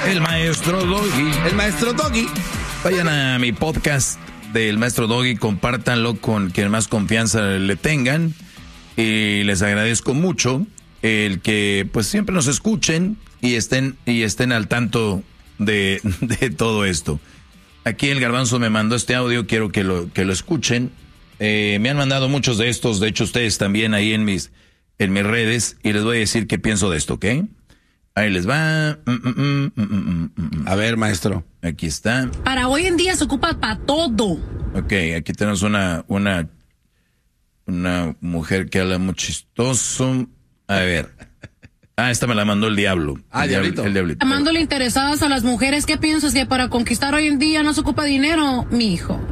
el maestro Doggy. El maestro Doggy. Vayan a mi podcast del maestro Doggy, compártanlo con quien más confianza le tengan. Y les agradezco mucho el que pues siempre nos escuchen y estén al tanto de todo esto. Aquí el Garbanzo me mandó este audio, quiero que lo escuchen. Me han mandado muchos de estos, de hecho ustedes también ahí en mis redes, y les voy a decir qué pienso de esto, ¿ok? Ahí les va. A ver, maestro. Aquí está. Para hoy en día se ocupa para todo. Ok, aquí tenemos una mujer que habla muy chistoso. A ver. Esta me la mandó el diablo. El diablito. El diablito. Llamándole interesadas a las mujeres, ¿qué piensas? Que para conquistar hoy en día no se ocupa dinero, mi hijo.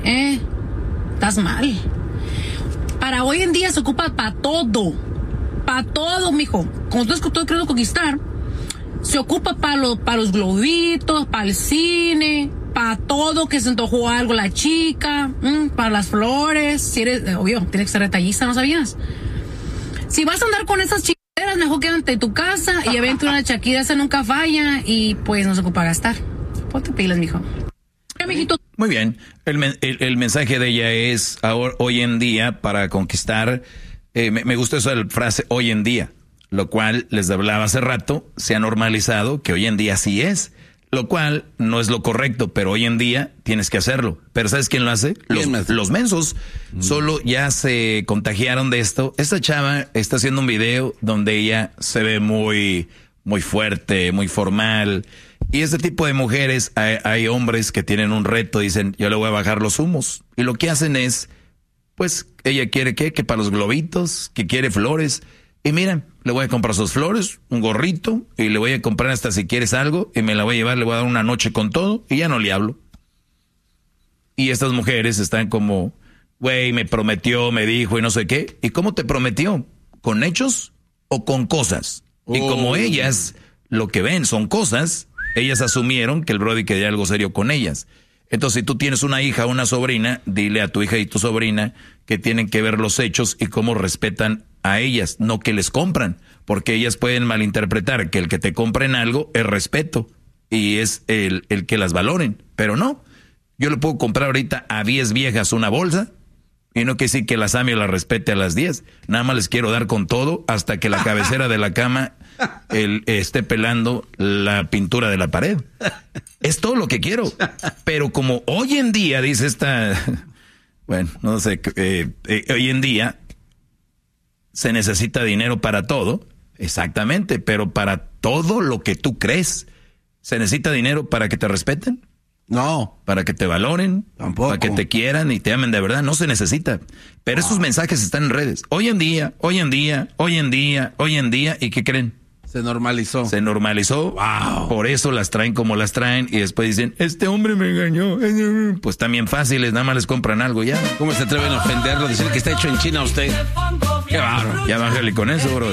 Estás mal. Para hoy en día se ocupa para todo. Para todo, mijo. Cuando tú estás queriendo conquistar, se ocupa para los globitos, para el cine, para todo que se antojó algo la chica, para las flores. Si eres, obvio, tienes que ser detallista, ¿no sabías? Si vas a andar con esas chicas, mejor quédate en tu casa y evento una Shakira, esa nunca falla y pues no se ocupa gastar. Ponte pilas, mijo. Muy bien. El mensaje de ella es ahora, hoy en día, para conquistar. Me gustó esa frase, hoy en día, lo cual les hablaba hace rato, se ha normalizado que hoy en día sí es, lo cual no es lo correcto, pero hoy en día tienes que hacerlo. Pero ¿sabes quién lo hace? Los mensos. Solo ya se contagiaron de esto. Esta chava está haciendo un video donde ella se ve muy, muy fuerte, muy formal. Y este tipo de mujeres, hay hombres que tienen un reto, dicen, yo le voy a bajar los humos. Y lo que hacen es, pues, ella quiere que para los globitos, que quiere flores. Y mira, le voy a comprar sus flores, un gorrito, y le voy a comprar hasta si quieres algo, y me la voy a llevar, le voy a dar una noche con todo, y ya no le hablo. Y estas mujeres están como, güey, me prometió, me dijo, y no sé qué. ¿Y cómo te prometió? ¿Con hechos o con cosas? Y como ellas lo que ven son cosas, ellas asumieron que el brody quería algo serio con ellas. Entonces, si tú tienes una hija o una sobrina, dile a tu hija y tu sobrina que tienen que ver los hechos y cómo respetan a ellas, no que les compran, porque ellas pueden malinterpretar que el que te compren algo es respeto y es el que las valoren, pero no. Yo le puedo comprar ahorita a 10 viejas una bolsa y no que sí que las ame o las respete a las 10. Nada más les quiero dar con todo hasta que la cabecera de la cama esté pelando la pintura de la pared. Es todo lo que quiero. Pero como hoy en día, dice esta, bueno, no sé, hoy en día se necesita dinero para todo, exactamente, pero para todo lo que tú crees. ¿Se necesita dinero para que te respeten? No. ¿Para que te valoren? Tampoco. ¿Para que te quieran y te amen de verdad? No se necesita. Pero esos mensajes están en redes. Hoy en día, ¿y qué creen? Se normalizó. Se normalizó. Wow. Por eso las traen como las traen y después dicen, este hombre me engañó. Pues también fáciles, nada más les compran algo ya. ¿Cómo se atreven a ofenderlo? Decir que está hecho en China usted. Qué bárbaro. Ya bájale con eso, bro.